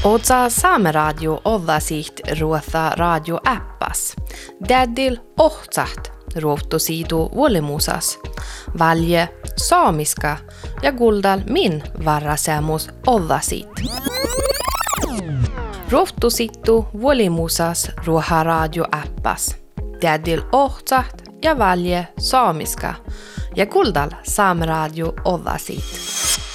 Ootsa Saameradio ollasiht ruotha radioäppas. Tädil ohtsaht ruottosiidu vuolimusas. Valje saamiska ja kuldal min varrasemus ollasiit. Ruottosittu vuolimusas ruoha radioäppas. Tädil ohtsaht ja valje saamiska ja kuldal Saameradio ollasiit.